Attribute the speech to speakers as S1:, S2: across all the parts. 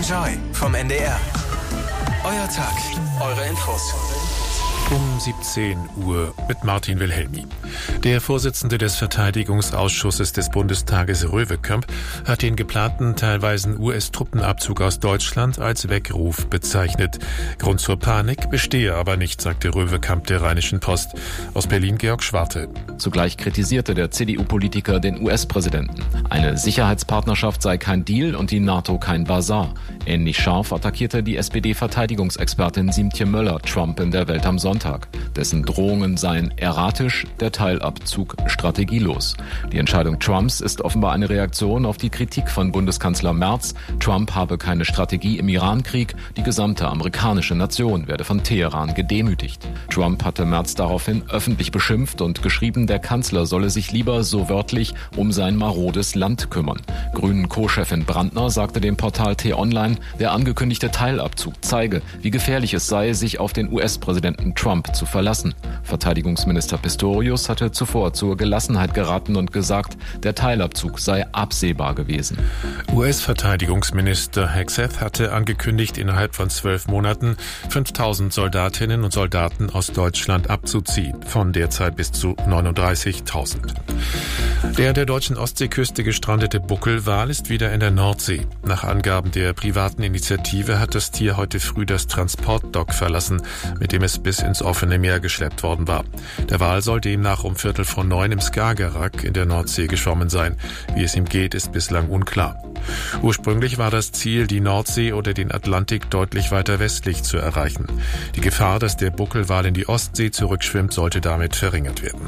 S1: Enjoy vom NDR. Euer Tag, eure Infos.
S2: Um 17 Uhr mit Martin Wilhelmi. Der Vorsitzende des Verteidigungsausschusses des Bundestages Röwekamp hat den geplanten teilweisen US-Truppenabzug aus Deutschland als Weckruf bezeichnet. Grund zur Panik bestehe aber nicht, sagte Röwekamp der Rheinischen Post. Aus Berlin Georg Schwarte.
S3: Zugleich kritisierte der CDU-Politiker den US-Präsidenten. Eine Sicherheitspartnerschaft sei kein Deal und die NATO kein Basar. Ähnlich scharf attackierte die SPD-Verteidigungsexpertin Siemtje Möller Trump in der Welt am Sonntag. Dessen Drohungen seien erratisch, der Teilabzug strategielos. Die Entscheidung Trumps ist offenbar eine Reaktion auf die Kritik von Bundeskanzler Merz. Trump habe keine Strategie im Iran-Krieg, die gesamte amerikanische Nation werde von Teheran gedemütigt. Trump hatte Merz daraufhin öffentlich beschimpft und geschrieben, der Kanzler solle sich lieber so wörtlich um sein marodes Land kümmern. Grünen Co-Chefin Brandner sagte dem Portal T-Online, der angekündigte Teilabzug zeige, wie gefährlich es sei, sich auf den US-Präsidenten Trump zu verlassen. Verteidigungsminister Pistorius hatte zuvor zur Gelassenheit geraten und gesagt, der Teilabzug sei absehbar gewesen.
S2: US-Verteidigungsminister Hegseth hatte angekündigt, innerhalb von 12 Monaten 5.000 Soldatinnen und Soldaten aus Deutschland abzuziehen, von derzeit bis zu 39.000. Der an der deutschen Ostseeküste gestrandete Buckelwal ist wieder in der Nordsee. Nach Angaben der privaten Initiative hat das Tier heute früh das Transportdock verlassen, mit dem es bis ins offene Meer geschleppt worden war. Der Wal soll demnach um 8:45 im Skagerrak in der Nordsee geschwommen sein. Wie es ihm geht, ist bislang unklar. Ursprünglich war das Ziel, die Nordsee oder den Atlantik deutlich weiter westlich zu erreichen. Die Gefahr, dass der Buckelwal in die Ostsee zurückschwimmt, sollte damit verringert werden.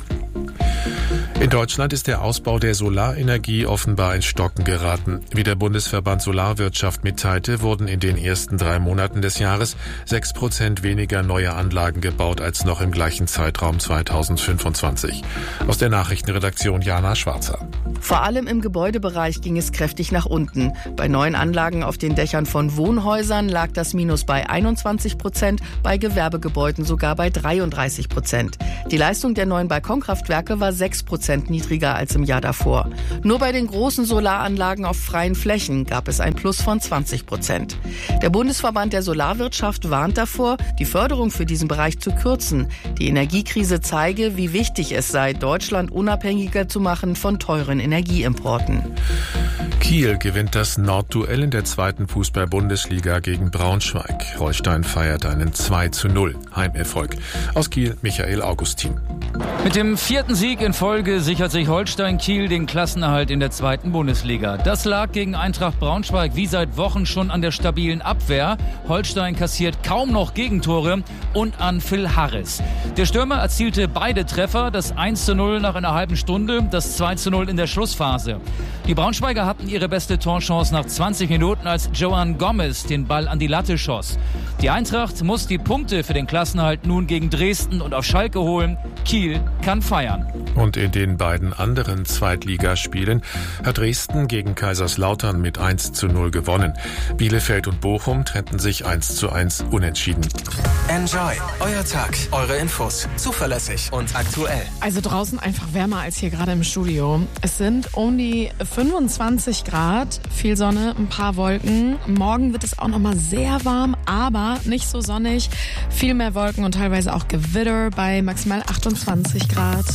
S2: In Deutschland ist der Ausbau der Solarenergie offenbar ins Stocken geraten. Wie der Bundesverband Solarwirtschaft mitteilte, wurden in den ersten 3 Monaten des Jahres 6% weniger neue Anlagen gebaut als noch im gleichen Zeitraum 2025. Aus der Nachrichtenredaktion Jana Schwarzer.
S4: Vor allem im Gebäudebereich ging es kräftig nach unten. Bei neuen Anlagen auf den Dächern von Wohnhäusern lag das Minus bei 21%, bei Gewerbegebäuden sogar bei 33%. Die Leistung der neuen Balkonkraftwerke war 6% niedriger als im Jahr davor. Nur bei den großen Solaranlagen auf freien Flächen gab es ein Plus von 20%. Der Bundesverband der Solarwirtschaft warnt davor, die Förderung für diesen Bereich zu kürzen. Die Energiekrise zeige, wie wichtig es sei, Deutschland unabhängiger zu machen von teuren Energieimporten.
S2: Kiel gewinnt das Nordduell in der 2. Fußball-Bundesliga gegen Braunschweig. Holstein feiert einen 2:0 Heimerfolg. Aus Kiel Michael Augustin.
S5: Mit dem 4. Sieg in Folge sichert sich Holstein Kiel den Klassenerhalt in der 2. Bundesliga. Das lag gegen Eintracht Braunschweig wie seit Wochen schon an der stabilen Abwehr. Holstein kassiert kaum noch Gegentore und an Phil Harris. Der Stürmer erzielte beide Treffer, das 1:0 nach einer halben Stunde, das 2:0 in der Schlussphase. Die Braunschweiger hatten ihre beste Torchance nach 20 Minuten, als Joan Gomez den Ball an die Latte schoss. Die Eintracht muss die Punkte für den Klassenerhalt nun gegen Dresden und auf Schalke holen. Kiel kann feiern.
S2: Und in den beiden anderen Zweitligaspielen hat Dresden gegen Kaiserslautern mit 1:0 gewonnen. Bielefeld und Bochum trennten sich 1:1 unentschieden.
S1: Enjoy, euer Tag, eure Infos, zuverlässig und aktuell.
S6: Also draußen einfach wärmer als hier gerade im Studio. Es sind um die 25 Grad, viel Sonne, ein paar Wolken. Morgen wird es auch nochmal sehr warm, aber nicht so sonnig. Viel mehr Wolken und teilweise auch Gewitter bei maximal 28 Grad.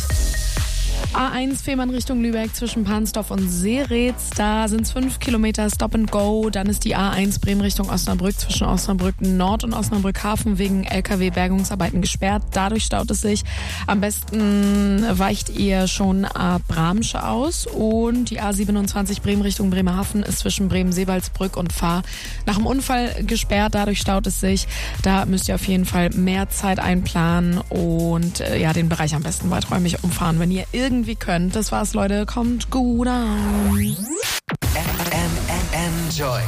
S6: A1 Fehmarn Richtung Lübeck zwischen Pansdorf und Seretz. Da sind es 5 Kilometer Stop and Go. Dann ist die A1 Bremen Richtung Osnabrück zwischen Osnabrück Nord und Osnabrück Hafen wegen LKW-Bergungsarbeiten gesperrt. Dadurch staut es sich. Am besten weicht ihr schon ab Bramsche aus. Und die A27 Bremen Richtung Bremerhaven ist zwischen Bremen-Seewaldsbrück und Fahr nach dem Unfall gesperrt. Dadurch staut es sich. Da müsst ihr auf jeden Fall mehr Zeit einplanen und den Bereich am besten weiträumig umfahren, wenn ihr irgendwie könnt. Das war's, Leute. Kommt gut an.
S1: Enjoy.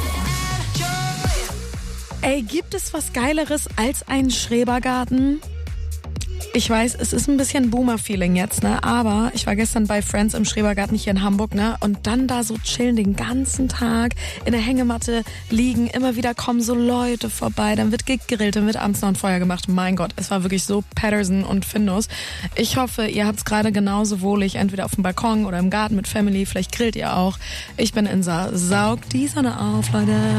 S6: Ey, gibt es was Geileres als ein Schrebergarten? Ich weiß, es ist ein bisschen Boomer-Feeling jetzt, ne? Aber ich war gestern bei Friends im Schrebergarten hier in Hamburg, ne? Und dann da so chillen den ganzen Tag, in der Hängematte liegen, immer wieder kommen so Leute vorbei, dann wird gegrillt, dann wird abends noch ein Feuer gemacht. Mein Gott, es war wirklich so Patterson und Findus. Ich hoffe, ihr habt's gerade genauso wohlig, entweder auf dem Balkon oder im Garten mit Family, vielleicht grillt ihr auch. Ich bin Insa, saugt die Sonne auf, Leute.